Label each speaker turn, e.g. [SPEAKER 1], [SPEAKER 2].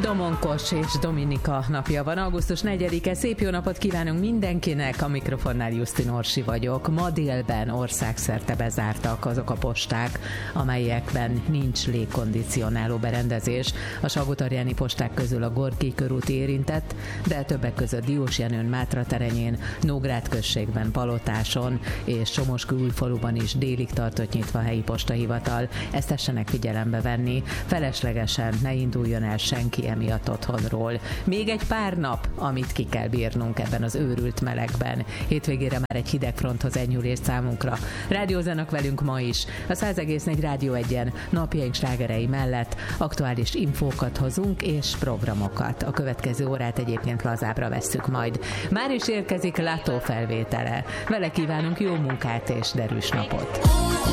[SPEAKER 1] Domonkos és Dominika napja van, augusztus 4-e. Szép jó napot kívánunk mindenkinek, a mikrofonnál Jusztin Orsi vagyok. Ma délben országszerte bezártak azok a posták, amelyekben nincs légkondicionáló berendezés. A salgótarjáni posták közül a Gorki körút érintett, de többek között Diósjenőn, Mátraterenyén, Nógrád községben, Palotáson és Somoskő-Újfaluban is délig tartott nyitva a helyi postahivatal. Ezt tessenek figyelembe venni, feleslegesen ne induljon el senki emiatt otthonról. Még egy pár nap, amit ki kell bírnunk ebben az őrült melegben. Hétvégére már egy hidegfronthoz enyhülés számunkra. Rádiózzanak velünk ma is. A 100,4 Rádió 1-en napjaink slágerei mellett aktuális infókat hozunk és programokat. A következő órát egyébként lazábbra vesszük majd. Már is érkezik Lató felvétele. Vele kívánunk jó munkát és derűs napot.